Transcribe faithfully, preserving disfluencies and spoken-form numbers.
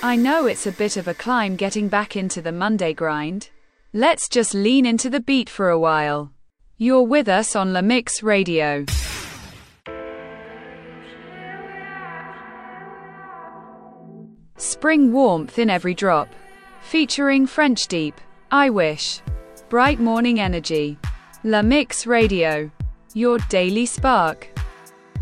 I know it's a bit of a climb getting back into the Monday grind. Let's just lean into the beat for a while. You're with us on La Mix Radio. Spring warmth in every drop. Featuring French Deep, I Wish. Bright morning energy. La Mix Radio. Your daily spark.